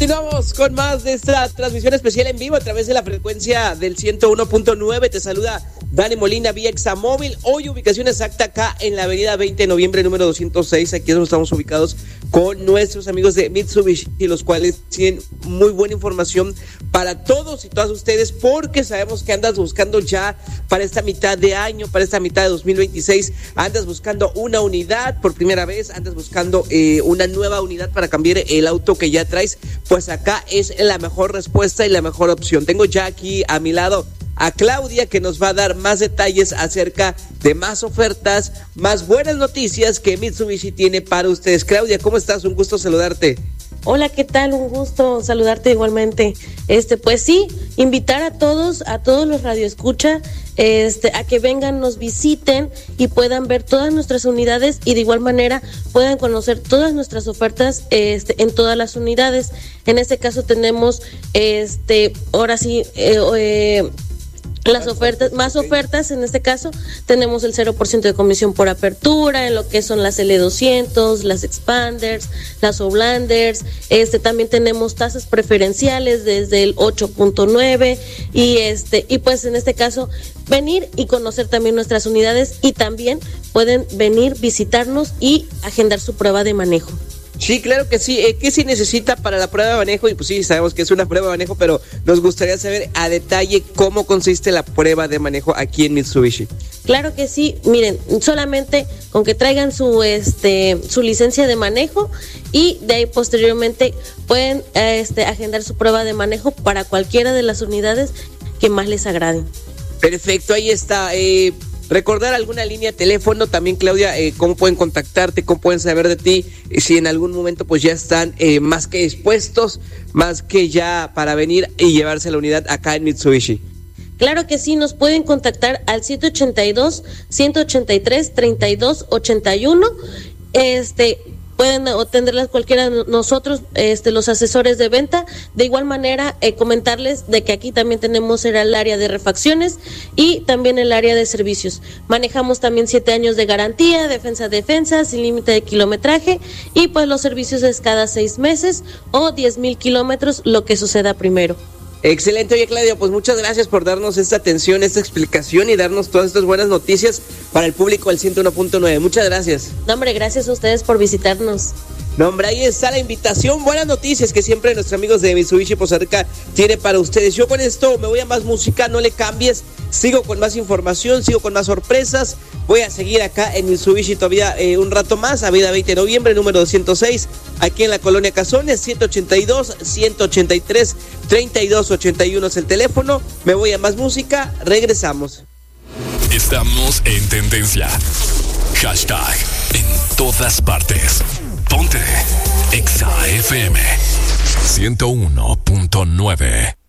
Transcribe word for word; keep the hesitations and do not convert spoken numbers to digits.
Continuamos con más de esta transmisión especial en vivo a través de la frecuencia del ciento uno punto nueve. Te saluda Dani Molina vía Examóvil. Hoy ubicación exacta acá en la avenida veinte de noviembre número doscientos seis. Aquí es donde estamos ubicados con nuestros amigos de Mitsubishi, los cuales tienen muy buena información para todos y todas ustedes, porque sabemos que andas buscando ya para esta mitad de año, para esta mitad de dos mil veintiséis, andas buscando una unidad por primera vez, andas buscando eh, una nueva unidad para cambiar el auto que ya traes. Pues acá es la mejor respuesta y la mejor opción. Tengo ya aquí a mi lado a Claudia, que nos va a dar más detalles acerca de más ofertas, más buenas noticias que Mitsubishi tiene para ustedes. Claudia, ¿cómo estás? Un gusto saludarte. Hola, ¿qué tal? Un gusto saludarte igualmente. Este, pues sí, invitar a todos, a todos los radioescucha, este, a que vengan, nos visiten y puedan ver todas nuestras unidades y de igual manera puedan conocer todas nuestras ofertas, este, en todas las unidades. En este caso tenemos, este, ahora sí, eh, eh, las ofertas, más ofertas. En este caso tenemos el cero por ciento de comisión por apertura en lo que son las L doscientos, las Expanders, las Outlanders. Este, también tenemos tasas preferenciales desde el ocho punto nueve y este y pues en este caso venir y conocer también nuestras unidades, y también pueden venir, visitarnos y agendar su prueba de manejo. Sí, claro que sí. Eh, ¿Qué se necesita para la prueba de manejo? Y pues sí, sabemos que es una prueba de manejo, pero nos gustaría saber a detalle cómo consiste la prueba de manejo aquí en Mitsubishi. Claro que sí. Miren, solamente con que traigan su este su licencia de manejo, y de ahí posteriormente pueden este agendar su prueba de manejo para cualquiera de las unidades que más les agraden. Perfecto, ahí está. Eh... Recordar alguna línea de teléfono también, Claudia, eh, cómo pueden contactarte, cómo pueden saber de ti, eh, si en algún momento pues ya están eh, más que dispuestos, más que ya para venir y llevarse la unidad acá en Mitsubishi. Claro que sí, nos pueden contactar al siete ochenta y dos, ciento ochenta y tres, treinta y dos ochenta y uno. Este... Pueden atenderlas cualquiera de nosotros, este, los asesores de venta. De igual manera, eh, comentarles de que aquí también tenemos el área de refacciones y también el área de servicios. Manejamos también siete años de garantía, defensa defensa, sin límite de kilometraje, y pues los servicios es cada seis meses o diez mil kilómetros, lo que suceda primero. Excelente. Oye, Claudia, pues muchas gracias por darnos esta atención, esta explicación y darnos todas estas buenas noticias para el público del ciento uno punto nueve. Muchas gracias. No, hombre, gracias a ustedes por visitarnos. No, hombre, ahí está la invitación, buenas noticias que siempre nuestros amigos de Mitsubishi Poza Rica tiene para ustedes. Yo con esto me voy a más música, no le cambies, sigo con más información, sigo con más sorpresas. Voy a seguir acá en Mitsubishi todavía eh, un rato más, avenida veinte de noviembre, número doscientos seis, aquí en la colonia Cazones. Ciento ochenta y dos, ciento ochenta y tres, treinta y dos ochenta y uno es el teléfono. Me voy a más música, regresamos. Estamos en tendencia. Hashtag en todas partes. Ponte Exa F M ciento uno punto nueve.